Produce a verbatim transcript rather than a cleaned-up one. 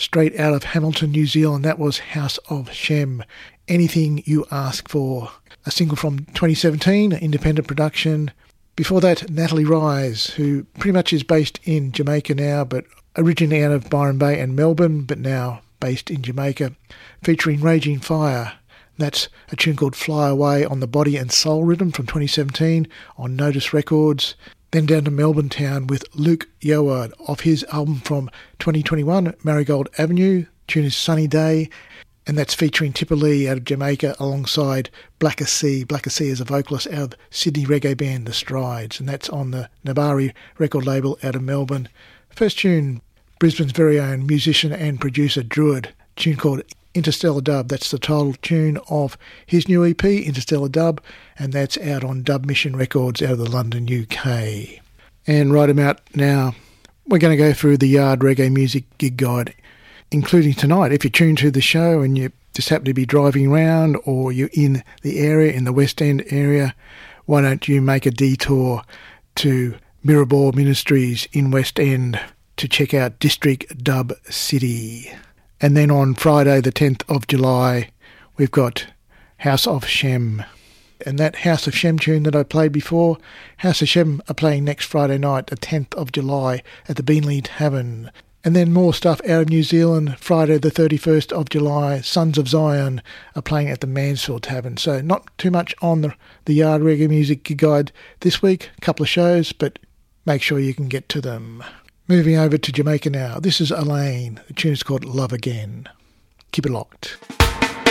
straight out of Hamilton, New Zealand. That was House of Shem, Anything You Ask For, a single from twenty seventeen, independent production. Before that, Natalie Rise, who pretty much is based in Jamaica now, but originally out of Byron Bay and Melbourne, but now based in Jamaica, featuring Raging Fire. That's a tune called Fly Away on the Body and Soul Rhythm from twenty seventeen on Notice Records. Then down to Melbourne town with Luke Yoward off his album from twenty twenty-one, Marigold Avenue. Tune is Sunny Day, and that's featuring Tipper Lee out of Jamaica alongside Blacker Sea. Blacker Sea is a vocalist out of Sydney reggae band The Strides, and that's on the Nabari record label out of Melbourne. First tune, Brisbane's very own musician and producer Druid, tune called Interstellar Dub. That's the title tune of his new E P, Interstellar Dub, and that's out on Dub Mission Records out of the London, U K. And right about now, we're going to go through the Yard Reggae Music Gig Guide, including tonight. If you're tuned to the show and you just happen to be driving around or you're in the area, in the West End area, why don't you make a detour to Mirrorball Ministries in West End to check out District Dub City. And then on Friday the tenth of July, we've got House of Shem. And that House of Shem tune that I played before, House of Shem are playing next Friday night, the tenth of July, at the Beanley Tavern. And then more stuff out of New Zealand, Friday the thirty-first of July, Sons of Zion are playing at the Mansfield Tavern. So not too much on the, the Yard Reggae Music Gig Guide this week, a couple of shows, but make sure you can get to them. Moving over to Jamaica now, this is Elaine. The tune is called Love Again. Keep it locked.